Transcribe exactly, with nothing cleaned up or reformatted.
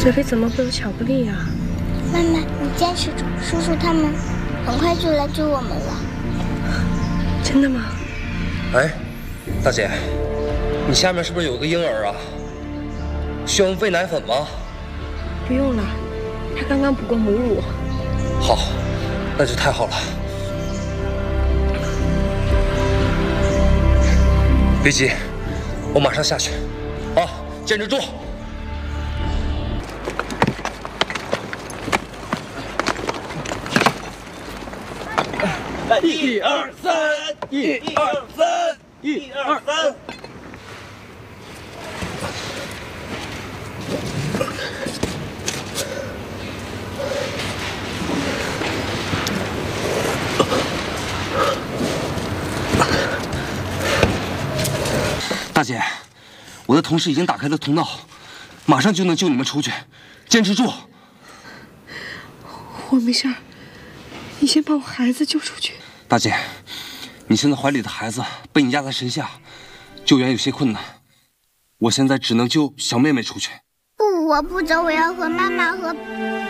水飞怎么会有巧克力呀？ 妈妈，你坚持住，叔叔他们很快就来救我们了。 真的吗？ 哎，大姐，你下面是不是有个婴儿啊？需要喂奶粉吗？ 不用了，他刚刚补过母乳。 好，那就太好了。别急，我马上下去。啊，坚持住！ 一二三，一二三，一二三。 大姐，我的同事已经打开了通道，马上就能救你们出去，坚持住。 我没事儿，你先把我孩子救出去。 大姐，你现在怀里的孩子被你压在身下，救援有些困难。我现在只能救小妹妹出去。 不，我不走，我要和妈妈和